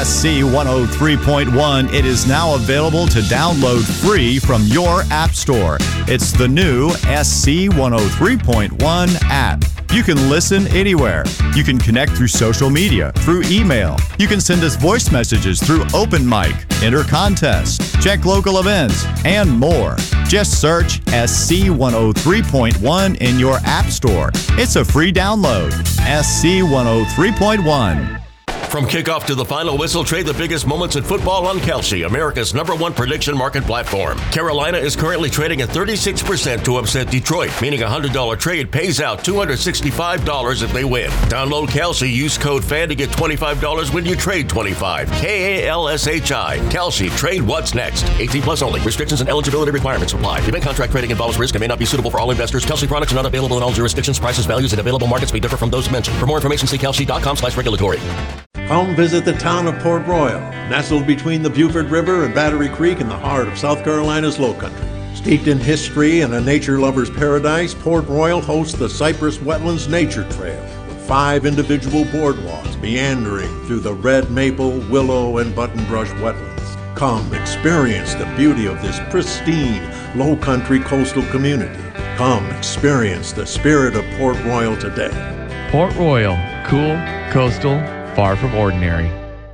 SC 103.1. It is now available to download free from your app store. It's the new SC 103.1 app. You can listen anywhere. You can connect through social media, through email. You can send us voice messages through Open Mic, enter contests, check local events, and more. Just search SC 103.1 in your app store. It's a free download. SC 103.1. From kickoff to the final whistle, trade the biggest moments in football on Kalshi, America's #1 prediction market platform. Carolina is currently trading at 36% to upset Detroit, meaning a $100 trade pays out $265 if they win. Download Kalshi, use code FAN to get $25 when you trade $25. KALSHI. Kalshi, trade what's next. 18 plus only. Restrictions and eligibility requirements apply. Event contract trading involves risk and may not be suitable for all investors. Kalshi products are not available in all jurisdictions. Prices, values, and available markets may differ from those mentioned. For more information, see kalshi.com/regulatory. Come visit the town of Port Royal, nestled between the Buford River and Battery Creek in the heart of South Carolina's Low Country. Steeped in history and a nature lover's paradise, Port Royal hosts the Cypress Wetlands Nature Trail, with 5 individual boardwalks meandering through the red maple, willow, and buttonbrush wetlands. Come experience the beauty of this pristine, low country coastal community. Come experience the spirit of Port Royal today. Port Royal, cool, coastal, far from ordinary.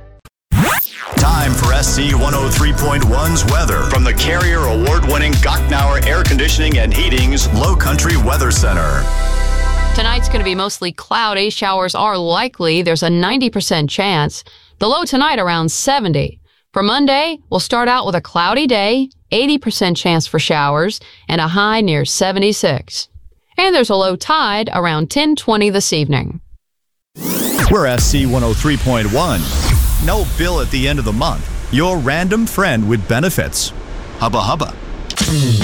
Time for SC 103.1's weather from the Carrier Award-winning Gocknauer Air Conditioning and Heating's Low Country Weather Center. Tonight's going to be mostly cloudy. Showers are likely. There's a 90% chance. The low tonight around 70. For Monday, we'll start out with a cloudy day, 80% chance for showers, and a high near 76. And there's a low tide around 10:20 this evening. We're SC 103.1. No bill at the end of the month. Your random friend with benefits. Hubba hubba.